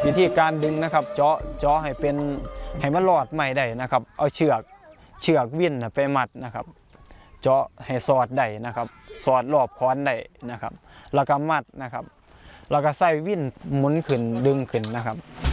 วิธีการดึงนะครับเจาะให้เป็นให้มันรอดไม่ได้นะครับเอาเชือกวิ่นไปมัดนะครับเจาะให้สอดได้นะครับสอดรอบค้อนได้นะครับแล้วก็มัดนะครับแล้วก็ใส่วิ่นหมุนขึ้นดึงขึ้นนะครับ